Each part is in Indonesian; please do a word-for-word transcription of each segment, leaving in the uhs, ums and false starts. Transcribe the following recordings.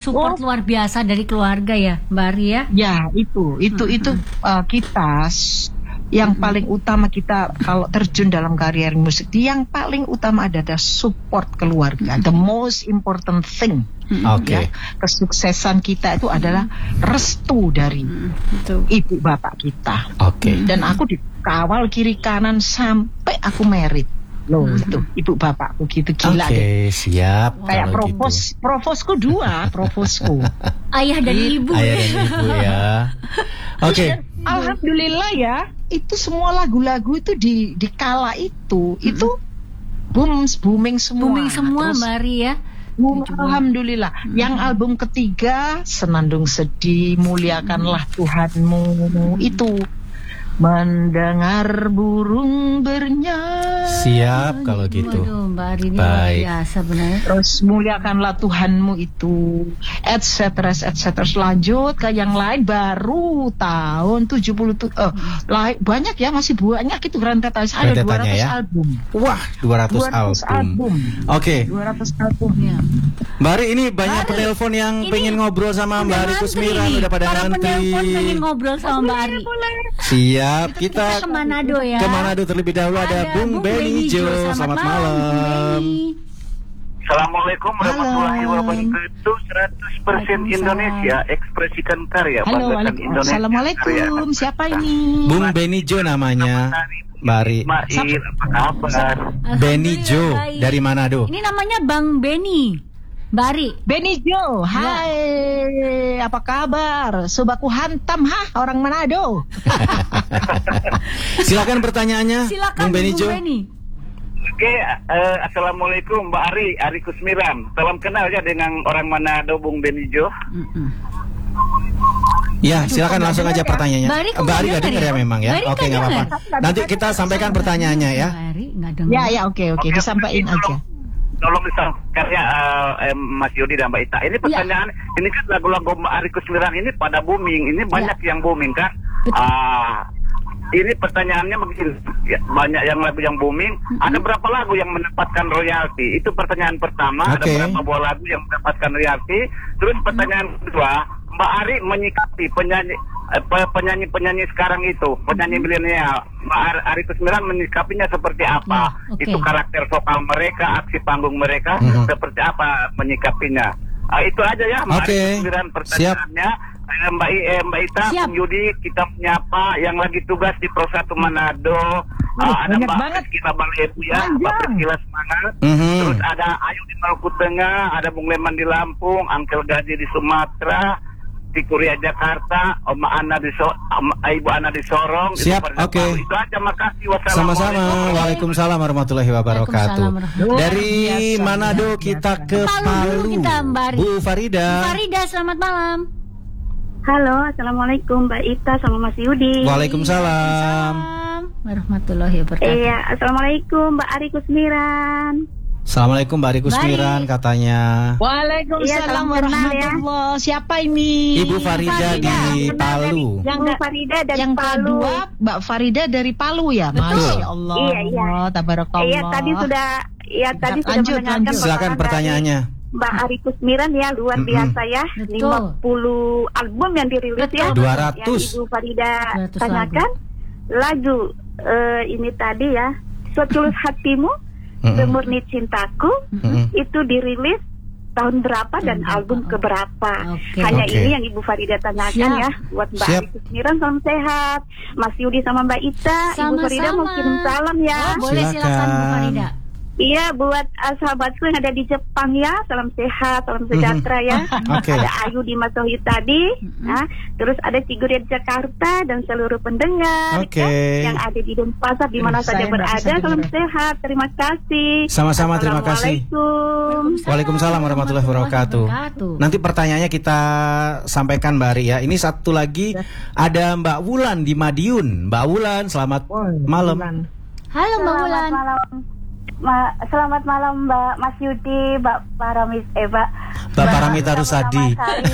support Oh. luar biasa dari keluarga ya, Mbak Ari ya. Ya, itu, itu, Mm-mm. itu uh, kita s- yang Mm-mm. paling utama kita kalau terjun dalam karier musik, yang paling utama adalah support keluarga. The most important thing. Oke. Ya, kesuksesan kita itu adalah restu dari Mm, Betul. ibu bapak kita. Oke. Dan aku dikawal kiri kanan sampai aku merit. Loh, itu ibu bapakku gitu gila Oke, deh. siap. Kayak kalau provos, gitu. provosku dua, provosku. Ayah dan ibu. Ayah dan ibu ya. Oke. Alhamdulillah ya, itu semua lagu-lagu itu di di kala itu, itu boom, booming semua. Booming semua, Terus, Mbak Ari ya. boom, Itu. alhamdulillah. Yang album ketiga, Senandung Sedih, Muliakanlah Tuhanmu, itu mendengar burung bernyanyi. Siap kalau gitu. Waduh, Mbak Ari ini Baik. luar biasa benar. Terus muliakanlah Tuhanmu itu, et cetera, et cetera. Lanjut ke yang lain baru tahun tujuh puluh tuh, eh, lain- banyak ya, masih banyak itu rentetan. Ada Rentetannya dua ratus ya. album. Wah, dua ratus dua ratus album. album. Oke. dua ratus album. Ya. Mbak Ari, ini banyak penelpon yang Ini pengen ngobrol sama Mbak Ari ngantri Kusmiran, nih. udah pada Para ngantri. penelpon pengen ngobrol sama Mbak Ari. Siap, Kita kita ke Manado ya. ke Manado terlebih dahulu ada, Bung Benny Jo. Selamat malam. Bung Benny. Assalamualaikum warahmatullahi Malam. wabarakatuh. seratus persen Waalaikumsalam. Indonesia, ekspresikan karya, Halo, banggakan waalaikum- Indonesia. Assalamualaikum. Siapa ini? Bung Benny Jo namanya, Mbak Ari. Ismail, apa kabar? Benny Jo Alhamdulillah, baik. dari Manado. Ini namanya Bang Benny. Mbak Ari. Benny Jo. Hai, apa kabar? Sobaku hantam ha, orang Manado. Silakan pertanyaannya, Silakan Bung Benny Jo. Oke, eh, assalamualaikum Mbak Ari, Ari Kusmiran. Salam kenal ya dengan orang Manado, Bung Benny Jo. Mm-mm. Ya, silakan langsung aja pertanyaannya. Mbak Ari kok Mbak nggak Ari nggak dengar dengar ya ya? memang ya? Mbak Ari Oke, nggak nggak apa-apa. dengar. Nanti kita sampaikan pertanyaannya ya. Mbak Ari nggak dengar. Ya, ya, oke, oke. Oke, Disampaikan tolong- aja. Tolong disampaikan ya eh, eh, Mas Yudi dan Mbak Ita. Ini pertanyaan, ini kan lagu-lagu Mbak Ari Kusmiran ini pada booming. Ini banyak yang booming kan? Betul. Ah, ini pertanyaannya begini, ya, banyak yang lagu yang booming. Ada berapa lagu yang mendapatkan royalti? Itu pertanyaan pertama. Ada Oke. berapa buah lagu yang mendapatkan royalti? Terus pertanyaan kedua, Mbak Ari menyikapi penyanyi eh, pe- penyanyi-penyanyi sekarang itu, penyanyi milenial, Mbak Ari, Ari Kusmiran menyikapinya seperti apa? Ya, oke. Itu karakter vokal mereka, aksi panggung mereka, Mhm. seperti apa menyikapinya? Ah, itu aja ya, Mbak Oke. Ari Kusmiran pertanyaannya. Eh, Mbak, I, eh, Mbak Ita, Siap. Bung Yudi, kita menyapa yang lagi tugas di Pro satu Manado. Wah, Ah, ada banyak Mbak banget. Priscila Balebu ya, Panjang. Mbak Priscila semangat. Mhm. Terus ada Ayu di Maluku Tengah, ada Bung Leman di Lampung, Angkel Gaji di Sumatera, di Kuria Jakarta, Oma Ana di so Om- Ibu Ana di Sorong. Itu Siap, pada oke. Palu. Itu aja, makasih. Sama-sama. Wassalamualaikum. Waalaikumsalam warahmatullahi wabarakatuh. Waalaikumsalam warahmatullahi Dari wabarakatuh. Manado Biasa, kita biasa. ke Palu dulu Palu. kita, Mbak Ari. Bu Farida. Farida, selamat malam. Halo, assalamualaikum Mbak Ita sama Mas Yudi. Waalaikumsalam. Waalaikumsalam warahmatullahi wabarakatuh. Iya, assalamualaikum Mbak Ari Kusmiran. Assalamualaikum Mbak Ari Kusmiran katanya. Iya, Waalaikumsalam salam kenal warahmatullahi. Siapa ini? Ibu Farida di Palu. Yang Bu ke- Farida dari yang Palu. kedua Mbak Farida dari Palu ya. Betul. Masya Allah. Iya, iya. Tabarakallah. Iya, tadi sudah Iya, tadi sudah Lanjut, mendengarkan lanjut. Silakan perkataan pertanyaannya. dari Mbak Ari Kusmiran ya, luar Mm-mm. biasa ya. Betul. lima puluh album yang dirilis ya. Betul. dua ratus. Yang Ibu Farida dua ratus tanyakan. Lagu eh, ini tadi ya, Setulus Hatimu, Mm-mm. Semurni Cintaku, Mm-mm. itu dirilis tahun berapa dan Tahun album berapa? keberapa. Oke. Hanya Oke. ini yang Ibu Farida tanyakan Siap. ya. Buat Mbak Siap. Ari Kusmiran salam sehat. Mas Yudi sama Mbak Ita, Ibu Farida mau Sama-sama. kirim salam ya. Oh, boleh silakan Bu Silakan. Farida. Iya, buat uh, sahabatku yang ada di Jepang ya, salam sehat, salam sejahtera ya. Oke. Ada Ayu di Masohi tadi, nah, terus ada Ciguria di Jakarta dan seluruh pendengar Oke. ya, yang ada di Denpasar di mana Saya saja nggak berada, bisa salam dengar. sehat, terima kasih. Sama-sama, terima kasih. Assalamualaikum. Waalaikumsalam warahmatullahi wabarakatuh. Nanti pertanyaannya kita sampaikan Mbak Ari ya. Ini satu lagi ada Mbak Wulan di Madiun. Mbak Wulan, selamat malam. Halo Mbak Selamat Wulan. malam. Ma- selamat malam Mbak Mas Yudi, Mbak Paramis, eh Mbak Mbak Paramita Rusadi.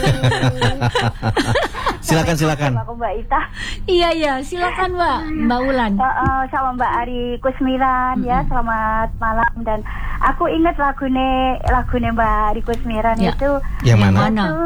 Silakan silakan. Aku Mbak Ita. Iya iya, silakan Mbak. Mbak Wulan. Uh, uh, sama Mbak Ari Kusmiran ya, selamat malam. Dan aku ingat lagune lagune Mbak Ari Kusmiran Ya. itu Yang mana? Mana? itu